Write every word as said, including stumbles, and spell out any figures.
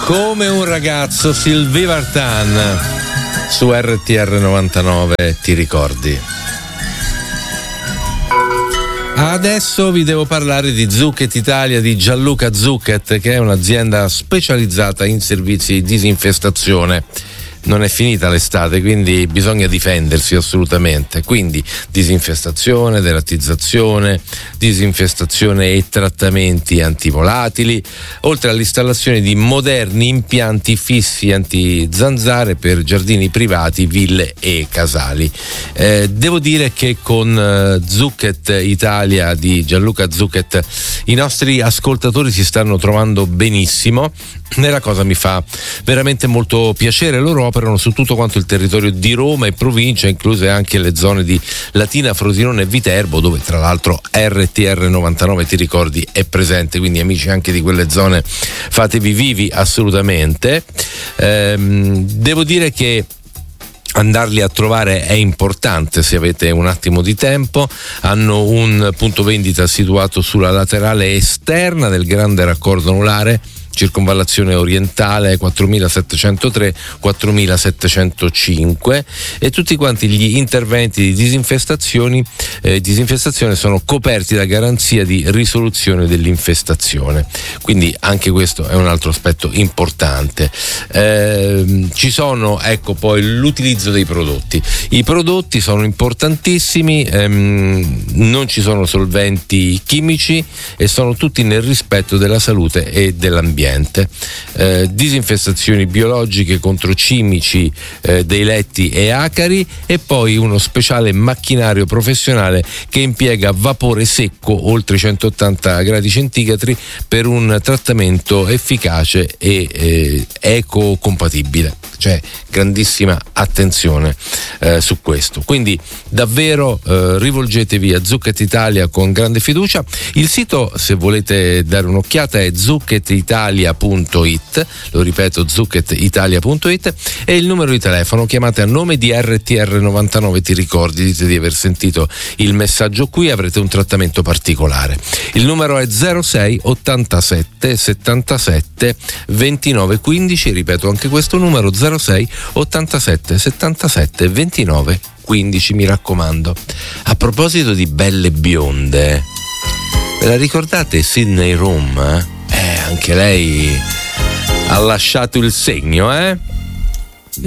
Come un ragazzo, Sylvie Vartan su R T R novantanove, ti ricordi? Adesso vi devo parlare di Zucchet Italia, di Gianluca Zucchet, che è un'azienda specializzata in servizi di disinfestazione. Non è finita l'estate, quindi bisogna difendersi assolutamente. Quindi disinfestazione, derattizzazione, disinfestazione e trattamenti antivolatili, oltre all'installazione di moderni impianti fissi anti-zanzare per giardini privati, ville e casali. Eh, devo dire che con eh, Zucchet Italia di Gianluca Zucchet i nostri ascoltatori si stanno trovando benissimo. E la cosa mi fa veramente molto piacere. Loro operano su tutto quanto il territorio di Roma e provincia, incluse anche le zone di Latina, Frosinone e Viterbo, dove tra l'altro R T R novantanove, ti ricordi, è presente. Quindi amici anche di quelle zone, fatevi vivi assolutamente. Ehm, devo dire che andarli a trovare è importante se avete un attimo di tempo. Hanno un punto vendita situato sulla laterale esterna del grande raccordo anulare, circonvallazione orientale, quattromilasettecentotre quattromilasettecentocinque, e tutti quanti gli interventi di disinfestazioni eh, disinfestazione sono coperti da garanzia di risoluzione dell'infestazione. Quindi anche questo è un altro aspetto importante. Eh, ci sono, ecco, poi l'utilizzo dei prodotti. I prodotti sono importantissimi, ehm, non ci sono solventi chimici e sono tutti nel rispetto della salute e dell'ambiente. Eh, disinfestazioni biologiche contro cimici eh, dei letti e acari, e poi uno speciale macchinario professionale che impiega vapore secco oltre centottanta gradi centigradi per un trattamento efficace e eh, ecocompatibile. Cioè grandissima attenzione eh, su questo. Quindi davvero eh, rivolgetevi a Zucchet Italia con grande fiducia. Il sito, se volete dare un'occhiata, è zucchet italia punto it, lo ripeto, zucchet italia punto it, e il numero di telefono, chiamate a nome di R T R novantanove, ti ricordi, dite di aver sentito il messaggio qui, avrete un trattamento particolare. Il numero è zero sei ottantasette settantasette ventinove quindici, ripeto anche questo numero, zero sei ottantasette settantasette ventinove quindici, mi raccomando. A proposito di belle bionde, ve la ricordate Sydney Room? Eh, anche lei ha lasciato il segno, eh?